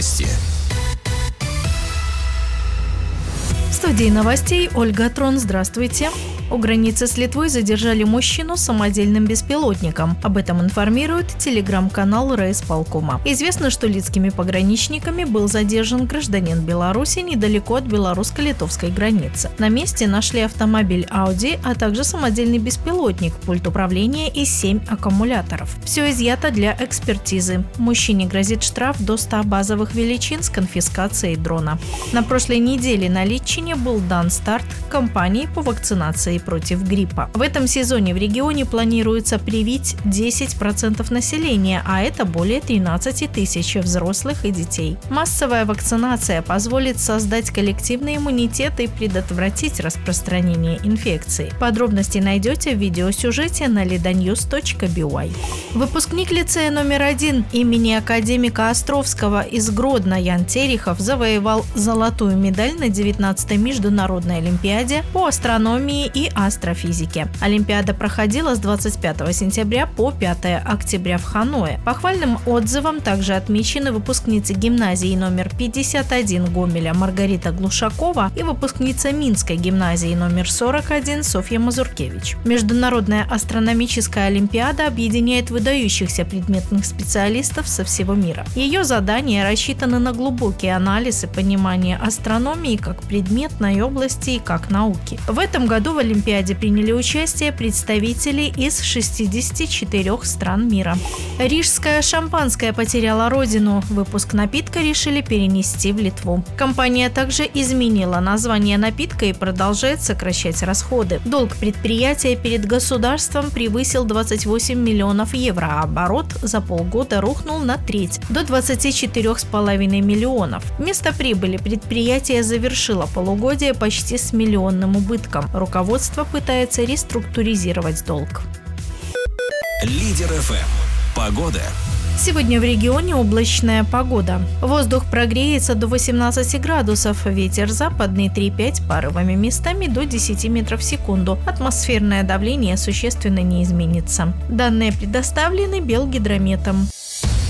Новости. В студии новостей Ольга Трон. Здравствуйте. У границы с Литвой задержали мужчину с самодельным беспилотником. Об этом информирует телеграм-канал Райисполкома. Известно, что литвскими пограничниками был задержан гражданин Беларуси недалеко от белорусско-литовской границы. На месте нашли автомобиль Audi, а также самодельный беспилотник, пульт управления и 7 аккумуляторов. Все изъято для экспертизы. Мужчине грозит штраф до 100 базовых величин с конфискацией дрона. На прошлой неделе на Литчине был дан старт кампании по вакцинации против гриппа. В этом сезоне в регионе планируется привить 10% населения, а это более 13 тысяч взрослых и детей. Массовая вакцинация позволит создать коллективный иммунитет и предотвратить распространение инфекции. Подробности найдете в видеосюжете на ledanews.by. Выпускник лицея номер 1 имени академика Островского из Гродно Ян Терехов завоевал золотую медаль на 19-й международной олимпиаде по астрономии и астрофизике. Олимпиада проходила с 25 сентября по 5 октября в Ханое. Похвальным отзывом также отмечены выпускницы гимназии номер 51 Гомеля Маргарита Глушакова и выпускница Минской гимназии номер 41 Софья Мазуркевич. Международная астрономическая олимпиада объединяет выдающихся предметных специалистов со всего мира. Ее задания рассчитаны на глубокий анализ и понимание астрономии как предметной области и как науки. В этом году в Олимпиаде приняли участие представители из 64 стран мира. Рижское шампанское потеряло родину. Выпуск напитка решили перенести в Литву. Компания также изменила название напитка и продолжает сокращать расходы. Долг предприятия перед государством превысил 28 миллионов евро, а оборот за полгода рухнул на треть, до 24,5 миллионов. Вместо прибыли предприятие завершило полугодие почти с миллионным убытком. Руководство пытается реструктуризировать долг. Лидер ФМ. Погода. Сегодня в регионе облачная погода. Воздух прогреется до 18 градусов, ветер западный 3-5, порывами местами до 10 метров в секунду. Атмосферное давление существенно не изменится. Данные предоставлены Белгидрометом.